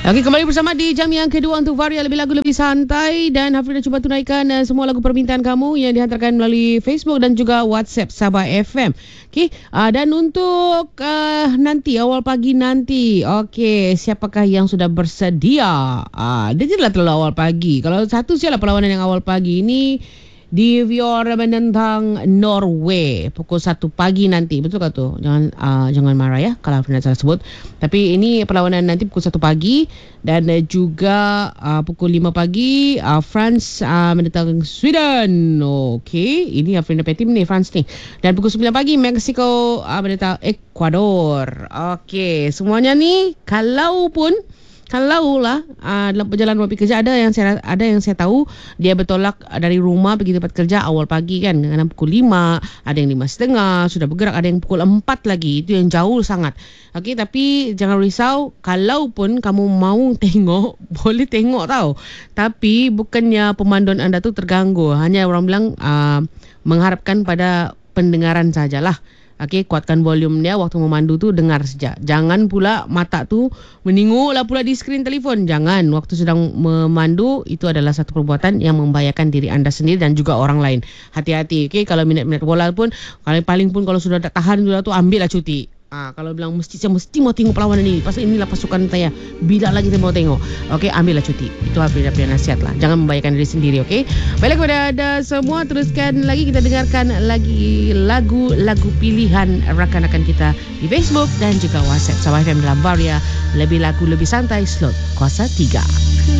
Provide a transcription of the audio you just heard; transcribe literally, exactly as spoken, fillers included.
Okey, kembali bersama di jam yang kedua untuk Varia Lebih Lagu Lebih Santai. Dan Hafri dah cuba tunaikan uh, semua lagu permintaan kamu yang dihantarkan melalui Facebook dan juga WhatsApp Sabah F M. Okey, uh, dan untuk uh, nanti, awal pagi nanti, okey, siapakah yang sudah bersedia? Uh, dia jelah terlalu awal pagi. Kalau satu sialah perlawanan yang awal pagi ini di Vior menentang Norway pukul satu pagi nanti. Betul tak tu? Jangan uh, jangan marah ya kalau Afrin salah sebut. Tapi ini perlawanan nanti pukul satu pagi. Dan uh, juga uh, pukul lima pagi uh, France uh, menentang Sweden. Okey, ini Afrin dapat tim ni, France ni. Dan pukul sembilan pagi Mexico uh, menentang Ecuador. Okey, semuanya ni kalau pun Kalau lah uh, dalam perjalanan pergi kerja, ada yang saya ada yang saya tahu dia bertolak dari rumah pergi tempat kerja awal pagi kan, dengan pukul lima, ada yang lima setengah sudah bergerak, ada yang pukul empat lagi, itu yang jauh sangat. Okey, tapi jangan risau, kalau pun kamu mau tengok boleh tengok tau, tapi bukannya pemanduan anda tu terganggu, hanya orang bilang uh, mengharapkan pada pendengaran sajalah. Okey, kuatkan volume dia waktu memandu tu, dengar saja. Jangan pula mata tu menengoklah pula di skrin telefon. Jangan, waktu sedang memandu itu adalah satu perbuatan yang membahayakan diri anda sendiri dan juga orang lain. Hati-hati. Okey, kalau minat-minat bola pun, kalau paling pun kalau sudah tak tahan sudah tu, ambillah cuti. Ah, kalau bilang mesti saya mesti mau tengok perlawanan ini, pasal inilah pasukan saya, bila lagi saya mau tengok. Okey, ambillah cuti. Itu Hafri punya nasihat lah. Jangan membahayakan diri sendiri, okey? Baiklah kepada anda semua, teruskan lagi, kita dengarkan lagi lagu-lagu pilihan rakan-rakan kita di Facebook dan juga WhatsApp Sabah F M dalam Varia Lebih Lagu Lebih Santai slot kuasa tiga.